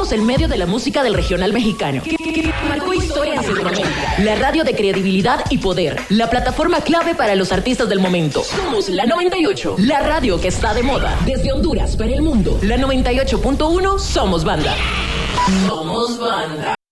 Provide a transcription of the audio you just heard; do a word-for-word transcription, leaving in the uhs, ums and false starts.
Somos el medio de la música del regional mexicano, que, que- que marcó historia en Centroamérica. La radio de credibilidad y poder. La plataforma clave para los artistas del momento. Somos la noventa y ocho, la radio que está de moda. Desde Honduras para el mundo. La noventa y ocho punto uno, somos banda. Somos banda.